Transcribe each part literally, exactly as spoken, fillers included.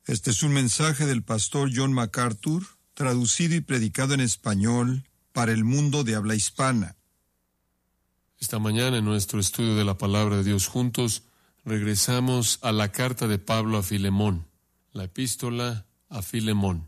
Este es un mensaje del pastor John MacArthur, traducido y predicado en español para el mundo de habla hispana. Esta mañana en nuestro estudio de la Palabra de Dios juntos, regresamos a la carta de Pablo a Filemón, la epístola a Filemón.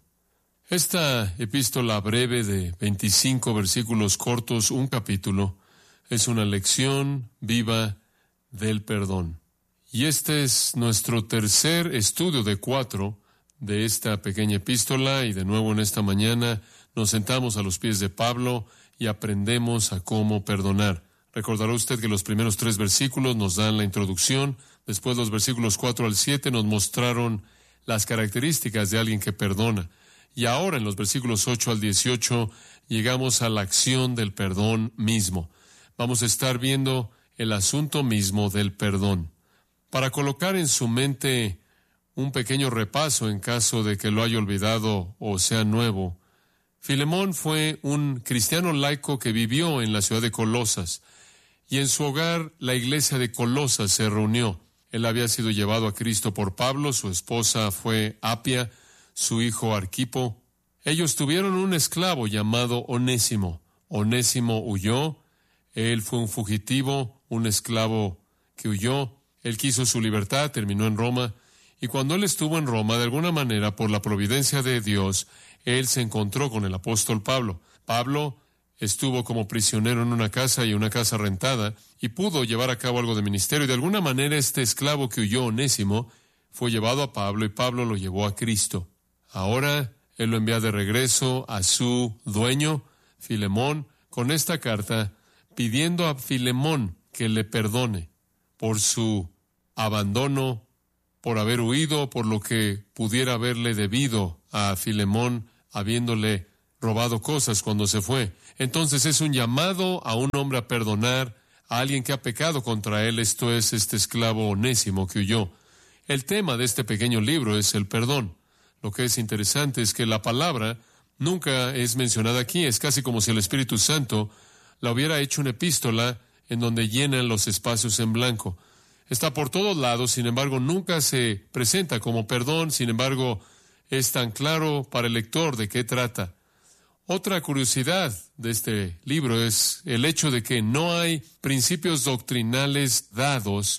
Esta epístola breve de veinticinco versículos cortos, un capítulo, es una lección viva del perdón. Y este es nuestro tercer estudio de cuatro de esta pequeña epístola, y de nuevo en esta mañana nos sentamos a los pies de Pablo y aprendemos a cómo perdonar. Recordará usted que los primeros tres versículos nos dan la introducción, después los versículos cuatro al siete nos mostraron las características de alguien que perdona, y ahora en los versículos ocho al dieciocho llegamos a la acción del perdón mismo. Vamos a estar viendo el asunto mismo del perdón. Para colocar en su mente un pequeño repaso en caso de que lo haya olvidado o sea nuevo, Filemón fue un cristiano laico que vivió en la ciudad de Colosas, y en su hogar la iglesia de Colosas se reunió. Él había sido llevado a Cristo por Pablo, su esposa fue Apia, su hijo Arquipo. Ellos tuvieron un esclavo llamado Onésimo. Onésimo huyó, él fue un fugitivo, un esclavo que huyó. Él quiso su libertad, terminó en Roma, y cuando él estuvo en Roma, de alguna manera, por la providencia de Dios, él se encontró con el apóstol Pablo. Pablo estuvo como prisionero en una casa y una casa rentada, y pudo llevar a cabo algo de ministerio, y de alguna manera este esclavo que huyó, Onésimo, fue llevado a Pablo, y Pablo lo llevó a Cristo. Ahora, él lo envía de regreso a su dueño, Filemón, con esta carta, pidiendo a Filemón que le perdone por su abandono, por haber huido, por lo que pudiera haberle debido a Filemón, habiéndole robado cosas cuando se fue. Entonces es un llamado a un hombre a perdonar a alguien que ha pecado contra él, esto es, este esclavo Onésimo que huyó. El tema de este pequeño libro es el perdón. Lo que es interesante es que la palabra nunca es mencionada aquí, es casi como si el Espíritu Santo la hubiera hecho una epístola en donde llenan los espacios en blanco. Está por todos lados, sin embargo, nunca se presenta como perdón, sin embargo, es tan claro para el lector de qué trata. Otra curiosidad de este libro es el hecho de que no hay principios doctrinales dados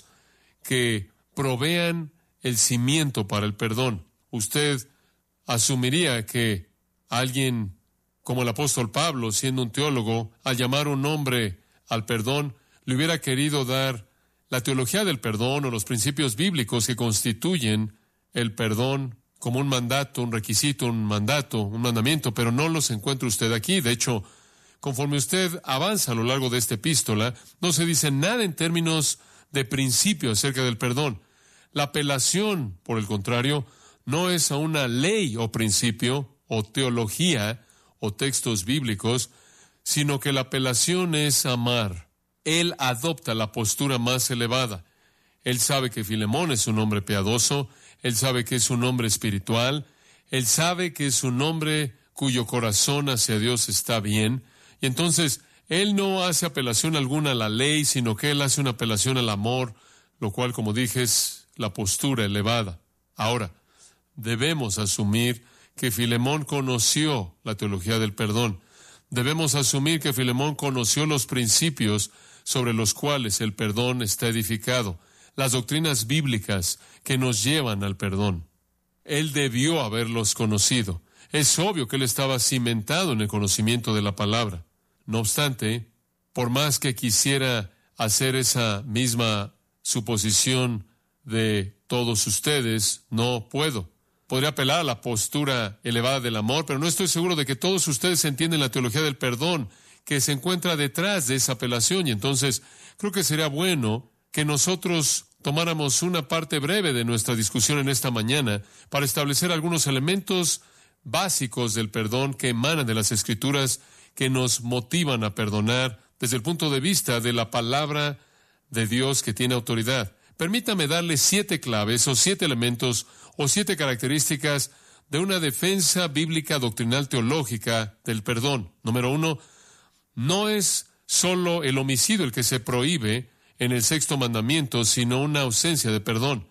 que provean el cimiento para el perdón. Usted asumiría que alguien como el apóstol Pablo, siendo un teólogo, al llamar a un hombre al perdón, le hubiera querido dar la teología del perdón o los principios bíblicos que constituyen el perdón como un mandato, un requisito, un mandato, un mandamiento, pero no los encuentra usted aquí. De hecho, conforme usted avanza a lo largo de esta epístola, no se dice nada en términos de principio acerca del perdón. La apelación, por el contrario, no es a una ley o principio o teología o textos bíblicos, sino que la apelación es amar. Él adopta la postura más elevada. Él sabe que Filemón es un hombre piadoso, él sabe que es un hombre espiritual, él sabe que es un hombre cuyo corazón hacia Dios está bien, y entonces él no hace apelación alguna a la ley, sino que él hace una apelación al amor, lo cual, como dije, es la postura elevada. Ahora, debemos asumir que Filemón conoció la teología del perdón. Debemos asumir que Filemón conoció los principios sobre los cuales el perdón está edificado, las doctrinas bíblicas que nos llevan al perdón. Él debió haberlos conocido. Es obvio que él estaba cimentado en el conocimiento de la palabra. No obstante, por más que quisiera hacer esa misma suposición de todos ustedes, no puedo. Podría apelar a la postura elevada del amor, pero no estoy seguro de que todos ustedes entienden la teología del perdón que se encuentra detrás de esa apelación, y entonces creo que sería bueno que nosotros tomáramos una parte breve de nuestra discusión en esta mañana para establecer algunos elementos básicos del perdón que emanan de las Escrituras, que nos motivan a perdonar desde el punto de vista de la palabra de Dios que tiene autoridad. Permítame darle siete claves o siete elementos o siete características de una defensa bíblica doctrinal teológica del perdón. Número uno, no es solo el homicidio el que se prohíbe en el sexto mandamiento, sino una ausencia de perdón.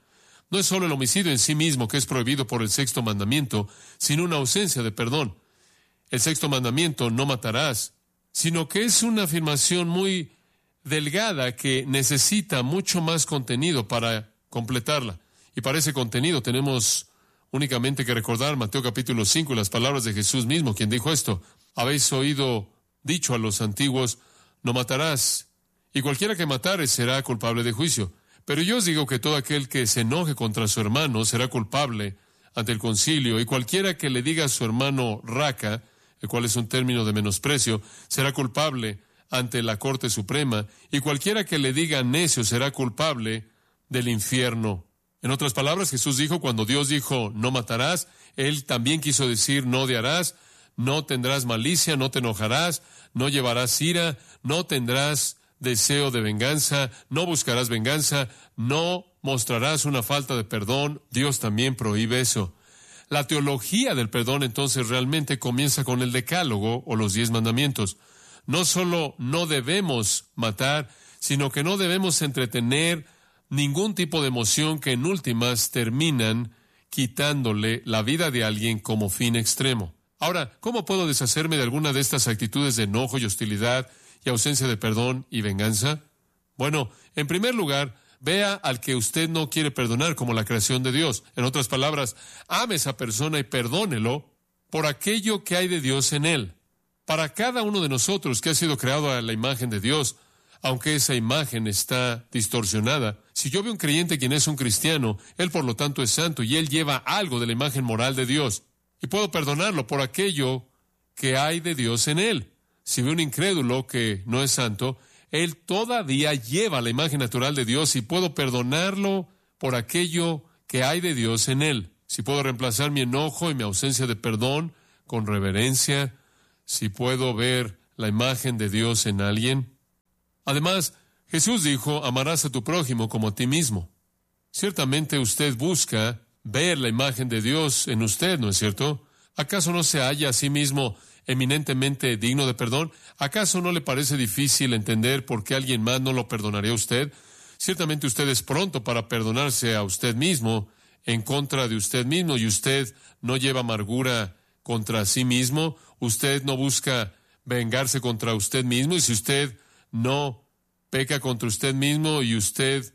no es solo el homicidio en sí mismo que es prohibido por el sexto mandamiento, sino una ausencia de perdón. El sexto mandamiento, no matarás, sino que es una afirmación muy delgada que necesita mucho más contenido para completarla. Y para ese contenido tenemos únicamente que recordar Mateo capítulo cinco y las palabras de Jesús mismo, quien dijo esto: habéis oído dicho a los antiguos, no matarás, y cualquiera que matare será culpable de juicio. Pero yo os digo que todo aquel que se enoje contra su hermano será culpable ante el concilio, y cualquiera que le diga a su hermano raca, el cual es un término de menosprecio, será culpable ante la Corte Suprema, y cualquiera que le diga necio será culpable del infierno. En otras palabras, Jesús dijo, cuando Dios dijo, no matarás, Él también quiso decir, no odiarás, no tendrás malicia, no te enojarás, no llevarás ira, no tendrás deseo de venganza, no buscarás venganza, no mostrarás una falta de perdón. Dios también prohíbe eso. La teología del perdón entonces realmente comienza con el decálogo o los diez mandamientos. No solo no debemos matar, sino que no debemos entretener ningún tipo de emoción que en últimas terminan quitándole la vida de alguien como fin extremo. Ahora, ¿cómo puedo deshacerme de alguna de estas actitudes de enojo y hostilidad y ausencia de perdón y venganza? Bueno, en primer lugar, vea al que usted no quiere perdonar como la creación de Dios. En otras palabras, ame a esa persona y perdónelo por aquello que hay de Dios en él. Para cada uno de nosotros que ha sido creado a la imagen de Dios, aunque esa imagen está distorsionada, si yo veo un creyente quien es un cristiano, él por lo tanto es santo y él lleva algo de la imagen moral de Dios. Y puedo perdonarlo por aquello que hay de Dios en él. Si veo un incrédulo que no es santo, él todavía lleva la imagen natural de Dios y puedo perdonarlo por aquello que hay de Dios en él. Si puedo reemplazar mi enojo y mi ausencia de perdón con reverencia, si puedo ver la imagen de Dios en alguien. Además, Jesús dijo, amarás a tu prójimo como a ti mismo. Ciertamente usted busca ver la imagen de Dios en usted, ¿no es cierto? ¿Acaso no se halla a sí mismo eminentemente digno de perdón? ¿Acaso no le parece difícil entender por qué alguien más no lo perdonaría a usted? Ciertamente usted es pronto para perdonarse a usted mismo en contra de usted mismo, y usted no lleva amargura contra sí mismo. Usted no busca vengarse contra usted mismo, y si usted no peca contra usted mismo y usted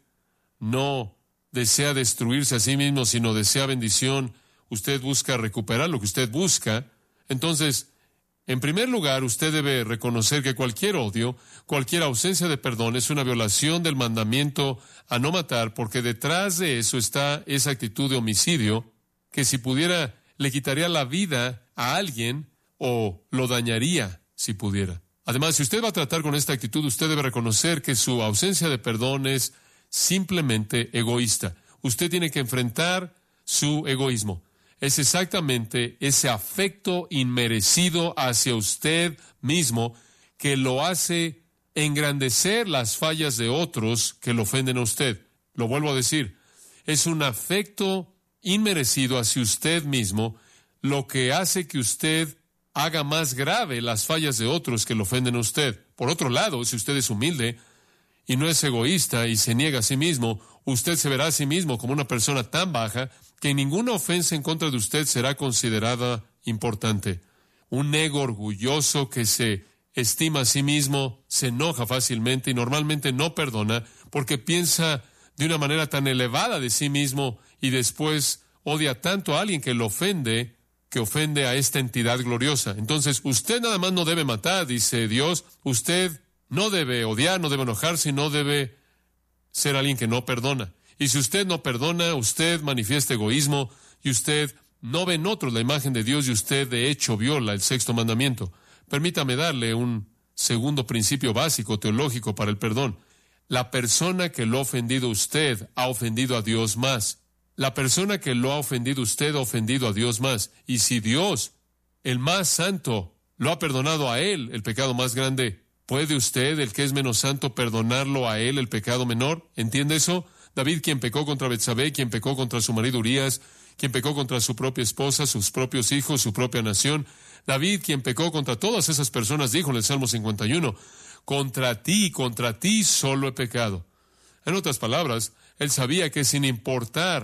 no desea destruirse a sí mismo, sino desea bendición, usted busca recuperar lo que usted busca, entonces, en primer lugar, usted debe reconocer que cualquier odio, cualquier ausencia de perdón es una violación del mandamiento a no matar, porque detrás de eso está esa actitud de homicidio que si pudiera le quitaría la vida a alguien o lo dañaría si pudiera. Además, si usted va a tratar con esta actitud, usted debe reconocer que su ausencia de perdón es simplemente egoísta. Usted tiene que enfrentar su egoísmo. Es exactamente ese afecto inmerecido hacia usted mismo que lo hace engrandecer las fallas de otros que lo ofenden a usted. Lo vuelvo a decir, es un afecto inmerecido hacia usted mismo lo que hace que usted haga más grave las fallas de otros que lo ofenden a usted. Por otro lado, si usted es humilde y no es egoísta y se niega a sí mismo, usted se verá a sí mismo como una persona tan baja que ninguna ofensa en contra de usted será considerada importante. Un ego orgulloso que se estima a sí mismo se enoja fácilmente y normalmente no perdona porque piensa de una manera tan elevada de sí mismo y después odia tanto a alguien que lo ofende, que ofende a esta entidad gloriosa. Entonces, usted nada más no debe matar, dice Dios. Usted no debe odiar, no debe enojarse, no debe ser alguien que no perdona. Y si usted no perdona, usted manifiesta egoísmo y usted no ve en otros la imagen de Dios y usted de hecho viola el sexto mandamiento. Permítame darle un segundo principio básico teológico para el perdón. La persona que lo ha ofendido a usted ha ofendido a Dios más. La persona que lo ha ofendido a usted ha ofendido a Dios más. Y si Dios, el más santo, lo ha perdonado a él, el pecado más grande, ¿puede usted, el que es menos santo, perdonarlo a él, el pecado menor? ¿Entiende eso? David, quien pecó contra Betsabé, quien pecó contra su marido Urías, quien pecó contra su propia esposa, sus propios hijos, su propia nación. David, quien pecó contra todas esas personas, dijo en el Salmo cincuenta y uno, contra ti, contra ti solo he pecado. En otras palabras, él sabía que sin importar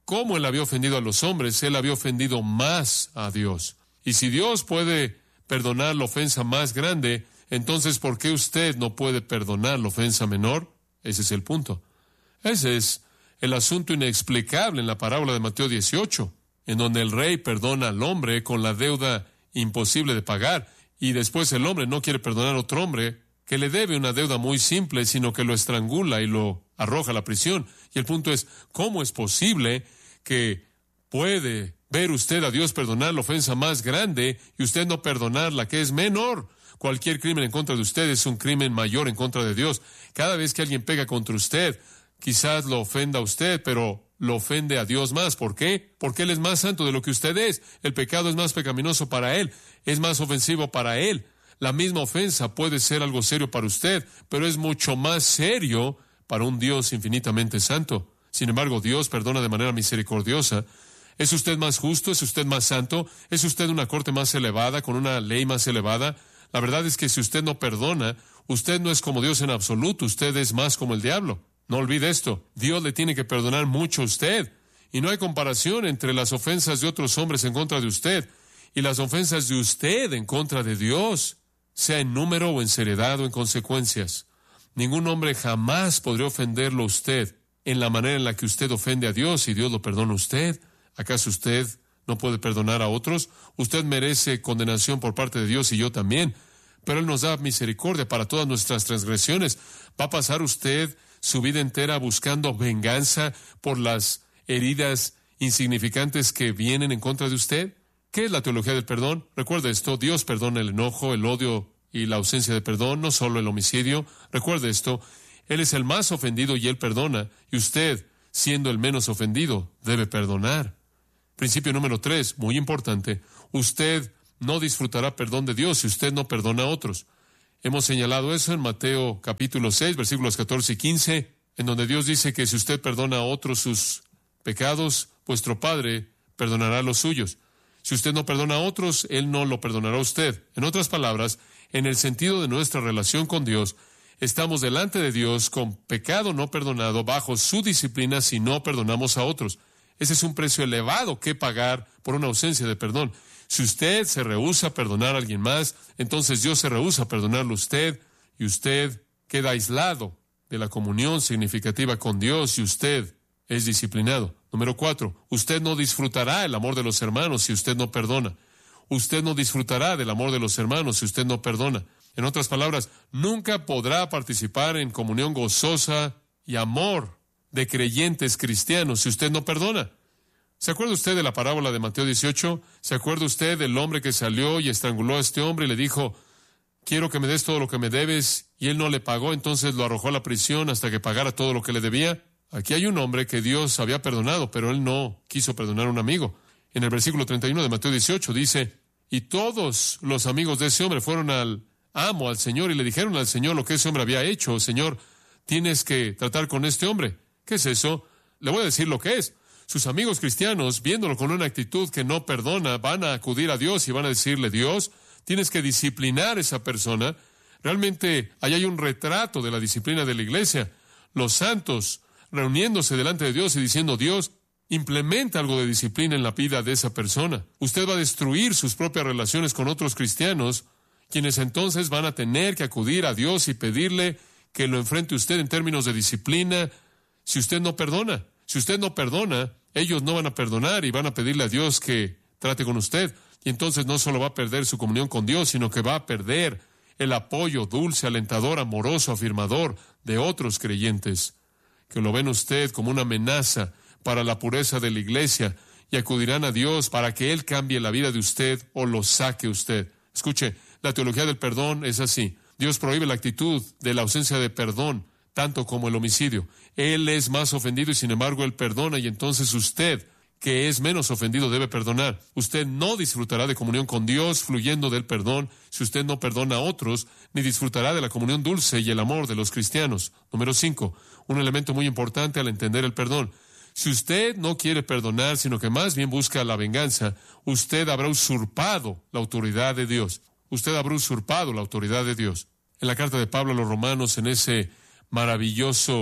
cómo él había ofendido a los hombres, él había ofendido más a Dios. Y si Dios puede perdonar la ofensa más grande, entonces ¿por qué usted no puede perdonar la ofensa menor? Ese es el punto. Ese es el asunto inexplicable en la parábola de Mateo dieciocho, en donde el rey perdona al hombre con la deuda imposible de pagar, y después el hombre no quiere perdonar a otro hombre que le debe una deuda muy simple, sino que lo estrangula y lo arroja a la prisión. Y el punto es, ¿cómo es posible que puede ver usted a Dios perdonar la ofensa más grande y usted no perdonar la que es menor? Cualquier crimen en contra de usted es un crimen mayor en contra de Dios. Cada vez que alguien pega contra usted, quizás lo ofenda a usted, pero lo ofende a Dios más. ¿Por qué? Porque Él es más santo de lo que usted es. El pecado es más pecaminoso para Él, es más ofensivo para Él. La misma ofensa puede ser algo serio para usted, pero es mucho más serio para un Dios infinitamente santo. Sin embargo, Dios perdona de manera misericordiosa. ¿Es usted más justo? ¿Es usted más santo? ¿Es usted una corte más elevada, con una ley más elevada? La verdad es que si usted no perdona, usted no es como Dios en absoluto, usted es más como el diablo. No olvide esto, Dios le tiene que perdonar mucho a usted, y no hay comparación entre las ofensas de otros hombres en contra de usted y las ofensas de usted en contra de Dios, sea en número o en seriedad o en consecuencias. Ningún hombre jamás podría ofenderlo a usted en la manera en la que usted ofende a Dios y Dios lo perdona a usted. ¿Acaso usted no puede perdonar a otros? Usted merece condenación por parte de Dios y yo también, pero Él nos da misericordia para todas nuestras transgresiones. ¿Va a pasar usted su vida entera buscando venganza por las heridas insignificantes que vienen en contra de usted? ¿Qué es la teología del perdón? Recuerde esto, Dios perdona el enojo, el odio y la ausencia de perdón, no solo el homicidio. Recuerde esto, Él es el más ofendido y Él perdona, y usted, siendo el menos ofendido, debe perdonar. Principio número tres, muy importante, usted no disfrutará perdón de Dios si usted no perdona a otros. Hemos señalado eso en Mateo capítulo seis, versículos catorce y quince, en donde Dios dice que si usted perdona a otros sus pecados, vuestro Padre perdonará los suyos. Si usted no perdona a otros, Él no lo perdonará a usted. En otras palabras, en el sentido de nuestra relación con Dios, estamos delante de Dios con pecado no perdonado bajo su disciplina si no perdonamos a otros. Ese es un precio elevado que pagar por una ausencia de perdón. Si usted se rehúsa a perdonar a alguien más, entonces Dios se rehúsa a perdonarlo a usted, y usted queda aislado de la comunión significativa con Dios y usted es disciplinado. Número cuatro, usted no disfrutará el amor de los hermanos si usted no perdona. Usted no disfrutará del amor de los hermanos si usted no perdona. En otras palabras, nunca podrá participar en comunión gozosa y amor de creyentes cristianos si usted no perdona. ¿Se acuerda usted de la parábola de Mateo dieciocho? ¿Se acuerda usted del hombre que salió y estranguló a este hombre y le dijo, quiero que me des todo lo que me debes, y él no le pagó, entonces lo arrojó a la prisión hasta que pagara todo lo que le debía? Aquí hay un hombre que Dios había perdonado, pero él no quiso perdonar a un amigo. En el versículo treinta y uno de Mateo dieciocho dice, y todos los amigos de ese hombre fueron al amo, al Señor, y le dijeron al Señor lo que ese hombre había hecho. Señor, tienes que tratar con este hombre. ¿Qué es eso? Le voy a decir lo que es. Sus amigos cristianos, viéndolo con una actitud que no perdona, van a acudir a Dios y van a decirle, Dios, tienes que disciplinar a esa persona. Realmente, ahí hay un retrato de la disciplina de la iglesia. Los santos reuniéndose delante de Dios y diciendo, Dios, implementa algo de disciplina en la vida de esa persona. Usted va a destruir sus propias relaciones con otros cristianos, quienes entonces van a tener que acudir a Dios y pedirle que lo enfrente usted en términos de disciplina si usted no perdona. Si usted no perdona, ellos no van a perdonar y van a pedirle a Dios que trate con usted. Y entonces no solo va a perder su comunión con Dios, sino que va a perder el apoyo dulce, alentador, amoroso, afirmador de otros creyentes, que lo ven usted como una amenaza para la pureza de la iglesia y acudirán a Dios para que Él cambie la vida de usted o lo saque usted. Escuche, la teología del perdón es así. Dios prohíbe la actitud de la ausencia de perdón, tanto como el homicidio. Él es más ofendido y sin embargo Él perdona, y entonces usted, que es menos ofendido, debe perdonar. Usted no disfrutará de comunión con Dios fluyendo del perdón si usted no perdona a otros, ni disfrutará de la comunión dulce y el amor de los cristianos. Número cinco, un elemento muy importante al entender el perdón. Si usted no quiere perdonar, sino que más bien busca la venganza, usted habrá usurpado la autoridad de Dios. Usted habrá usurpado la autoridad de Dios. En la carta de Pablo a los Romanos, en ese maravilloso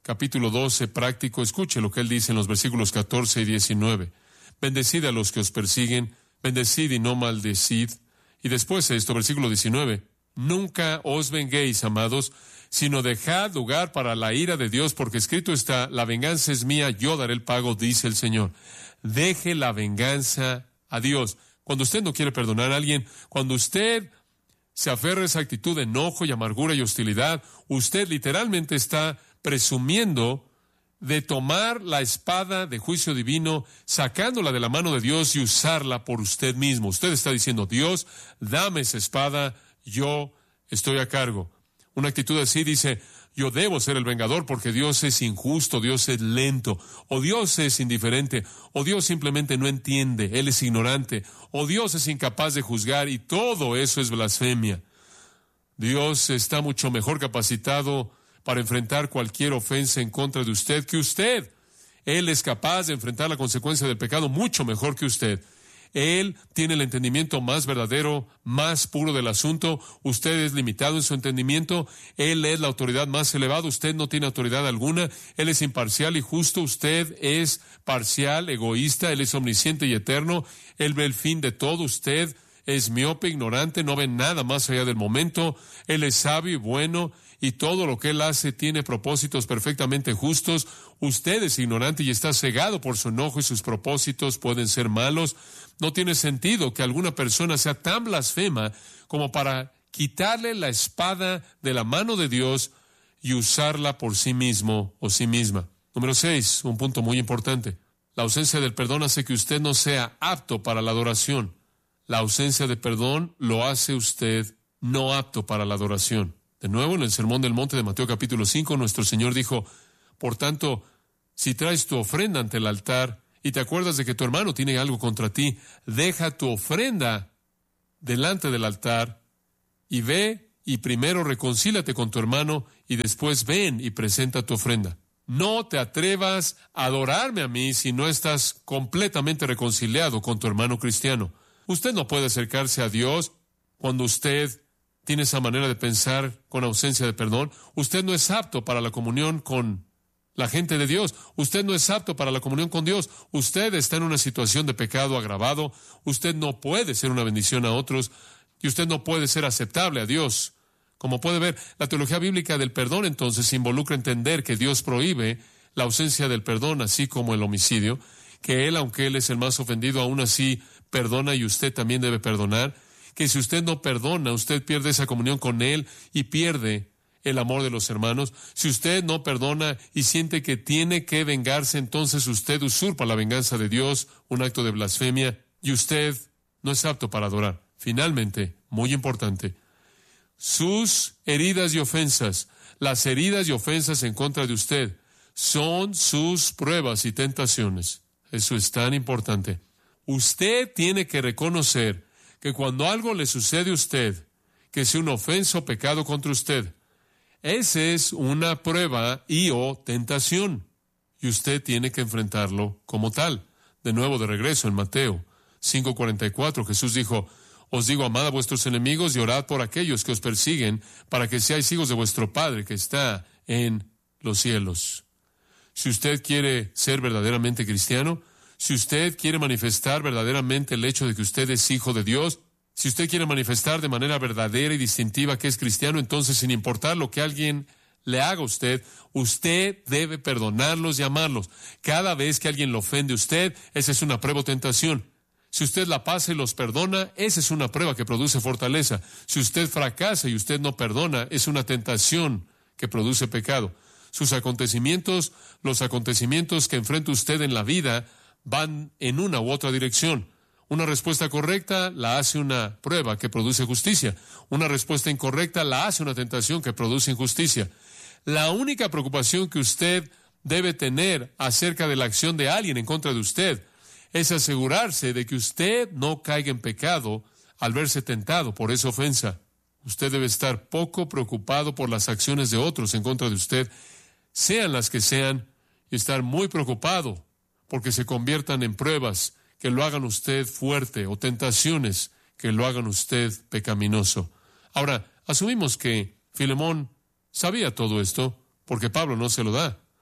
capítulo doce, práctico. Escuche lo que él dice en los versículos catorce y diecinueve. Bendecid a los que os persiguen, bendecid y no maldecid. Y después esto, versículo diecinueve. Nunca os venguéis, amados, sino dejad lugar para la ira de Dios, porque escrito está, la venganza es mía, yo daré el pago, dice el Señor. Deje la venganza a Dios. Cuando usted no quiere perdonar a alguien, cuando usted se aferra a esa actitud de enojo y amargura y hostilidad, usted literalmente está presumiendo de tomar la espada de juicio divino, sacándola de la mano de Dios y usarla por usted mismo. Usted está diciendo, Dios, dame esa espada, yo estoy a cargo. Una actitud así dice, yo debo ser el vengador porque Dios es injusto, Dios es lento, o Dios es indiferente, o Dios simplemente no entiende, Él es ignorante, o Dios es incapaz de juzgar, y todo eso es blasfemia. Dios está mucho mejor capacitado para enfrentar cualquier ofensa en contra de usted que usted. Él es capaz de enfrentar la consecuencia del pecado mucho mejor que usted. Él tiene el entendimiento más verdadero, más puro del asunto. Usted es limitado en su entendimiento. Él es la autoridad más elevada. Usted no tiene autoridad alguna. Él es imparcial y justo. Usted es parcial, egoísta. Él es omnisciente y eterno. Él ve el fin de todo. Usted es miope, ignorante, no ve nada más allá del momento. Él es sabio y bueno, y todo lo que Él hace tiene propósitos perfectamente justos. Usted es ignorante y está cegado por su enojo, y sus propósitos pueden ser malos. No tiene sentido que alguna persona sea tan blasfema como para quitarle la espada de la mano de Dios y usarla por sí mismo o sí misma. Número seis, un punto muy importante. La ausencia del perdón hace que usted no sea apto para la adoración. La ausencia de perdón lo hace usted no apto para la adoración. De nuevo, en el Sermón del Monte de Mateo capítulo cinco, nuestro Señor dijo, por tanto, si traes tu ofrenda ante el altar y te acuerdas de que tu hermano tiene algo contra ti, deja tu ofrenda delante del altar y ve y primero reconcílate con tu hermano y después ven y presenta tu ofrenda. No te atrevas a adorarme a mí si no estás completamente reconciliado con tu hermano cristiano. Usted no puede acercarse a Dios cuando usted tiene esa manera de pensar con ausencia de perdón. Usted no es apto para la comunión con la gente de Dios. Usted no es apto para la comunión con Dios. Usted está en una situación de pecado agravado. Usted no puede ser una bendición a otros y usted no puede ser aceptable a Dios. Como puede ver, la teología bíblica del perdón entonces involucra entender que Dios prohíbe la ausencia del perdón, así como el homicidio, que Él, aunque Él es el más ofendido, aún así perdona y usted también debe perdonar, que si usted no perdona, usted pierde esa comunión con Él y pierde el amor de los hermanos. Si usted no perdona y siente que tiene que vengarse, entonces usted usurpa la venganza de Dios, un acto de blasfemia, y usted no es apto para adorar. Finalmente, muy importante, sus heridas y ofensas, las heridas y ofensas en contra de usted, son sus pruebas y tentaciones. Eso es tan importante. Usted tiene que reconocer que cuando algo le sucede a usted, que sea una ofensa o pecado contra usted, esa es una prueba y o tentación, y usted tiene que enfrentarlo como tal. De nuevo, de regreso en Mateo cinco cuarenta y cuatro, Jesús dijo, os digo, amad a vuestros enemigos y orad por aquellos que os persiguen, para que seáis hijos de vuestro Padre que está en los cielos. Si usted quiere ser verdaderamente cristiano, si usted quiere manifestar verdaderamente el hecho de que usted es hijo de Dios, si usted quiere manifestar de manera verdadera y distintiva que es cristiano, entonces, sin importar lo que alguien le haga a usted, usted debe perdonarlos y amarlos. Cada vez que alguien lo ofende a usted, esa es una prueba o tentación. Si usted la pasa y los perdona, esa es una prueba que produce fortaleza. Si usted fracasa y usted no perdona, es una tentación que produce pecado. Sus acontecimientos, los acontecimientos que enfrenta usted en la vida, van en una u otra dirección. Una respuesta correcta la hace una prueba que produce justicia. Una respuesta incorrecta la hace una tentación que produce injusticia. La única preocupación que usted debe tener acerca de la acción de alguien en contra de usted es asegurarse de que usted no caiga en pecado al verse tentado por esa ofensa. Usted debe estar poco preocupado por las acciones de otros en contra de usted, sean las que sean, y estar muy preocupado porque se conviertan en pruebas que lo hagan usted fuerte o tentaciones que lo hagan usted pecaminoso. Ahora, asumimos que Filemón sabía todo esto porque Pablo no se lo da.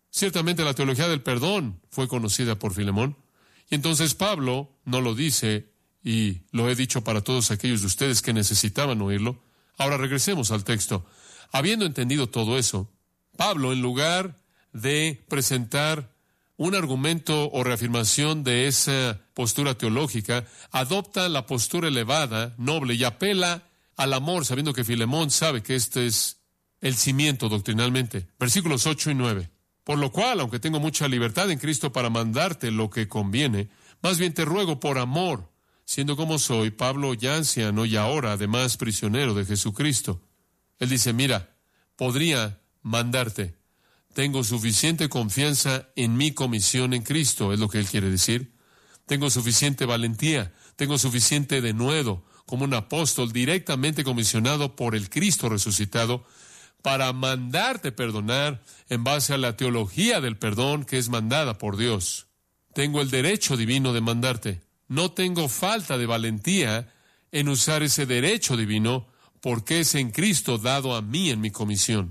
Ciertamente la teología del perdón fue conocida por Filemón. Y entonces Pablo no lo dice, y lo he dicho para todos aquellos de ustedes que necesitaban oírlo. Ahora regresemos al texto. Habiendo entendido todo eso, Pablo, en lugar de presentar un argumento o reafirmación de esa postura teológica, adopta la postura elevada, noble, y apela al amor, sabiendo que Filemón sabe que este es el cimiento doctrinalmente. Versículos ocho y nueve. Por lo cual, aunque tengo mucha libertad en Cristo para mandarte lo que conviene, más bien te ruego por amor, siendo como soy, Pablo ya anciano y ahora además prisionero de Jesucristo. Él dice, mira, podría mandarte. Tengo suficiente confianza en mi comisión en Cristo, es lo que él quiere decir. Tengo suficiente valentía, tengo suficiente denuedo como un apóstol directamente comisionado por el Cristo resucitado para mandarte perdonar en base a la teología del perdón que es mandada por Dios. Tengo el derecho divino de mandarte. No tengo falta de valentía en usar ese derecho divino porque es en Cristo dado a mí en mi comisión.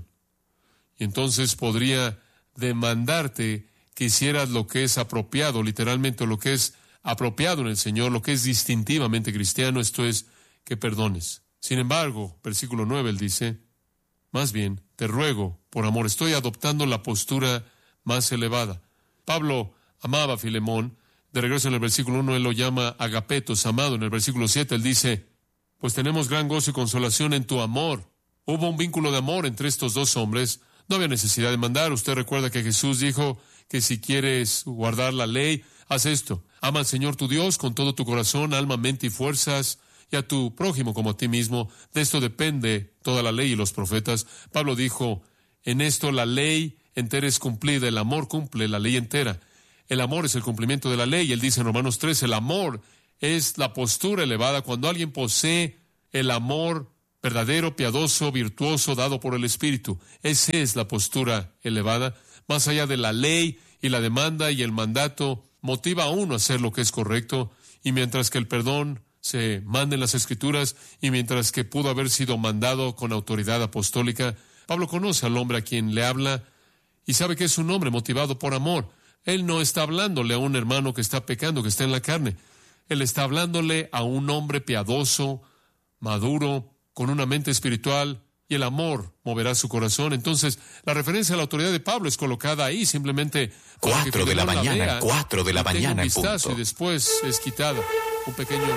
Y entonces podría demandarte que hicieras lo que es apropiado, literalmente lo que es apropiado en el Señor, lo que es distintivamente cristiano, esto es, que perdones. Sin embargo, versículo nueve, él dice, más bien, te ruego, por amor, estoy adoptando la postura más elevada. Pablo amaba a Filemón. De regreso en el versículo uno, él lo llama agapetos, amado. En el versículo siete, él dice, pues tenemos gran gozo y consolación en tu amor. Hubo un vínculo de amor entre estos dos hombres. No había necesidad de mandar. Usted recuerda que Jesús dijo que si quieres guardar la ley, haz esto. Ama al Señor tu Dios con todo tu corazón, alma, mente y fuerzas, y a tu prójimo como a ti mismo. De esto depende toda la ley y los profetas. Pablo dijo, en esto la ley entera es cumplida, el amor cumple la ley entera. El amor es el cumplimiento de la ley. Él dice en Romanos tres, el amor es la postura elevada. Cuando alguien posee el amor verdadero, piadoso, virtuoso, dado por el Espíritu, esa es la postura elevada. Más allá de la ley y la demanda y el mandato, motiva a uno a hacer lo que es correcto. Y mientras que el perdón se manda en las Escrituras, y mientras que pudo haber sido mandado con autoridad apostólica, Pablo conoce al hombre a quien le habla y sabe que es un hombre motivado por amor. Él no está hablándole a un hermano que está pecando, que está en la carne. Él está hablándole a un hombre piadoso, maduro, con una mente espiritual, y el amor moverá su corazón. Entonces, la referencia a la autoridad de Pablo es colocada ahí simplemente Cuatro de la mañana, vea, cuatro de la mañana en un vistazo punto. Y después es quitada. Un pequeño